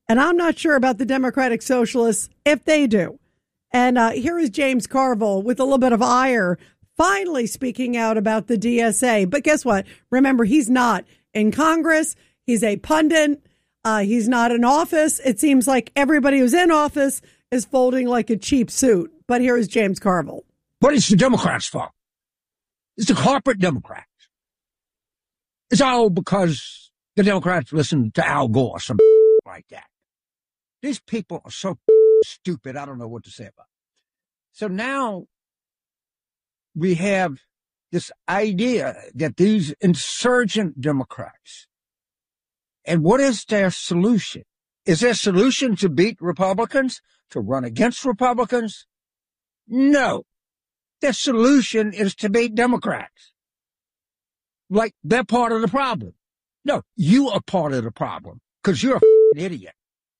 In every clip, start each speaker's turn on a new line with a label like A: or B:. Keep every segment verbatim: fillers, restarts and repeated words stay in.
A: And I'm not sure about the Democratic Socialists if they do. And uh, here is James Carville with a little bit of ire, finally speaking out about the D S A. But guess what? Remember, he's not in Congress. He's a pundit. Uh, he's not in office. It seems like everybody who's in office is folding like a cheap suit. But here is James Carville.
B: But it's the Democrats' fault. It's the corporate Democrats. It's all because the Democrats listen to Al Gore or something like that. These people are so stupid, I don't know what to say about it. So now we have this idea that these insurgent Democrats, and what is their solution? Is their solution to beat Republicans, to run against Republicans? No. Their solution is to beat Democrats. Like they're part of the problem. No, you are part of the problem because you're an idiot.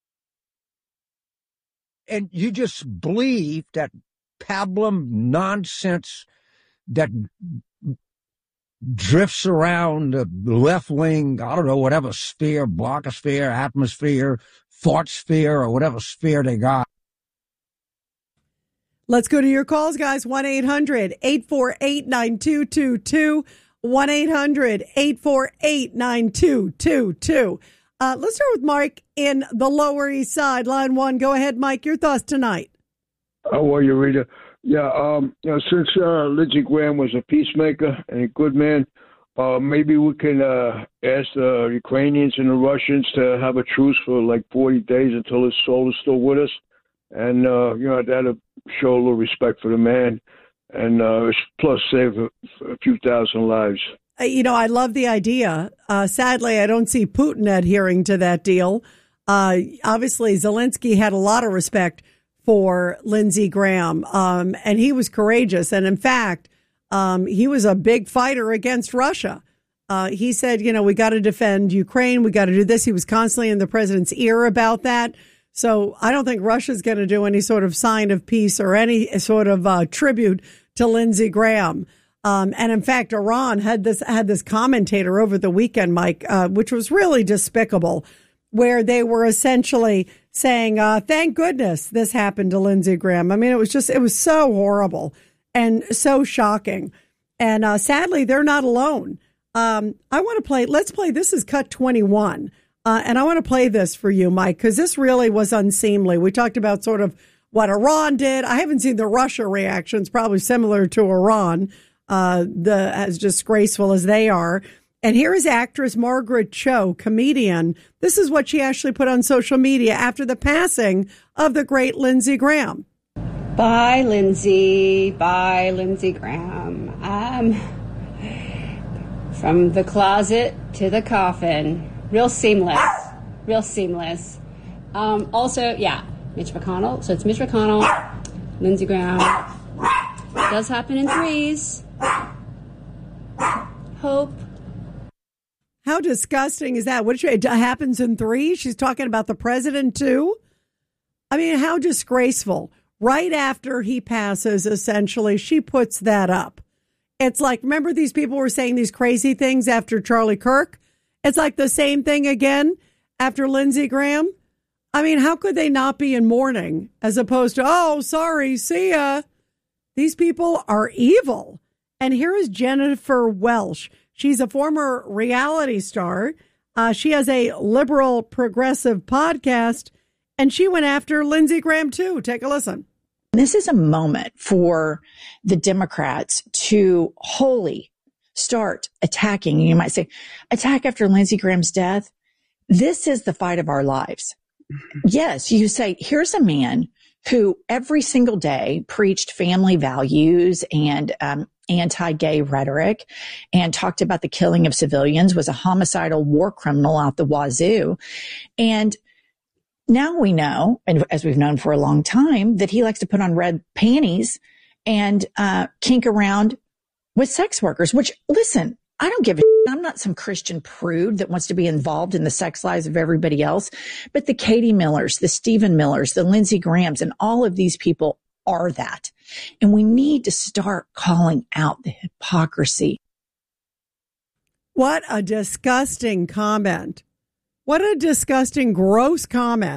B: And you just believe that pablum nonsense that drifts around the left wing, I don't know, whatever sphere, blogosphere, atmosphere, thought sphere, or whatever sphere they got.
A: Let's go to your calls, guys. one eight hundred eight four eight nine two two two. one eight hundred eight four eight nine two two two. Uh, let's start with Mike in the Lower East Side. Line one. Go ahead, Mike. Your thoughts tonight.
C: How are you, Rita? Yeah, um, you know, since uh, Lindsey Graham was a peacemaker and a good man, uh, maybe we can uh, ask the Ukrainians and the Russians to have a truce for like forty days until his soul is still with us. And, uh, you know, that'll show a little respect for the man and uh, plus save a, a few thousand lives.
A: You know, I love the idea. Uh, sadly, I don't see Putin adhering to that deal. Uh, obviously, Zelensky had a lot of respect for Lindsey Graham, um, and he was courageous. And in fact, um, he was a big fighter against Russia. Uh, he said, you know, we got to defend Ukraine. We got to do this. He was constantly in the president's ear about that. So I don't think Russia's going to do any sort of sign of peace or any sort of uh, tribute to Lindsey Graham. Um, and in fact, Iran had this had this commentator over the weekend, Mike, uh, which was really despicable, where they were essentially saying, uh, thank goodness this happened to Lindsey Graham. I mean, it was just it was so horrible and so shocking. And uh, sadly, they're not alone. Um, I want to play. Let's play. This is cut twenty-one. Uh, and I want to play this for you, Mike, because this really was unseemly. We talked about sort of what Iran did. I haven't seen the Russia reactions, probably similar to Iran. Uh, the as disgraceful as they are. And here is actress Margaret Cho, comedian. This is what she actually put on social media after the passing of the great Lindsey Graham.
D: Bye, Lindsey. Bye, Lindsey Graham. Um, from the closet to the coffin. Real seamless. Real seamless. Um, also, yeah, Mitch McConnell. So it's Mitch McConnell, Lindsey Graham. It does happen in threes. Hope.
A: How disgusting is that? What it happens in three? She's talking about the president too. I mean, how disgraceful. Right after he passes, essentially, she puts that up. It's like, remember these people were saying these crazy things after Charlie Kirk? It's like the same thing again after Lindsey Graham. I mean, how could they not be in mourning as opposed to, oh, sorry, see ya. These people are evil. And here is Jennifer Welsh. She's a former reality star. Uh, she has a liberal progressive podcast, and she went after Lindsey Graham, too. Take a listen.
E: This is a moment for the Democrats to wholly start attacking. You might say, attack after Lindsey Graham's death. This is the fight of our lives. Yes, you say, here's a man who every single day preached family values and um, anti-gay rhetoric and talked about the killing of civilians, was a homicidal war criminal out the wazoo. And now we know, and as we've known for a long time, that he likes to put on red panties and uh, kink around with sex workers, which, listen, I don't give a shit. I'm not some Christian prude that wants to be involved in the sex lives of everybody else. But the Katie Millers, the Stephen Millers, the Lindsey Grahams, and all of these people are that. And we need to start calling out the hypocrisy.
A: What a disgusting comment. What a disgusting, gross comment.